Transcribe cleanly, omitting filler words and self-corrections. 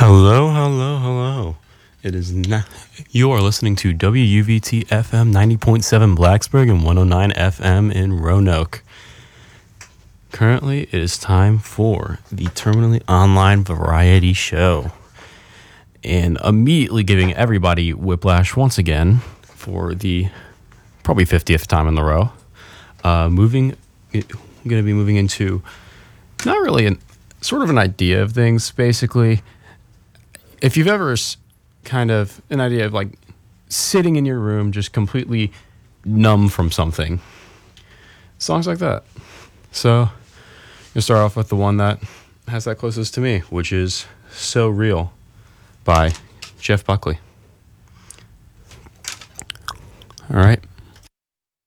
Hello, hello, hello. It is not. You are listening to WUVT FM 90.7 Blacksburg and 109 FM in Roanoke. Currently, it is time for the Terminally Online Variety Show. And immediately giving everybody whiplash once again for the probably 50th time in the row. I'm going to be moving into not really sort of an idea of things, basically. If you've ever kind of an idea of like sitting in your room just completely numb from something, songs like that. So you'll start off with the one that has that closest to me, which is So Real by Jeff Buckley. All right.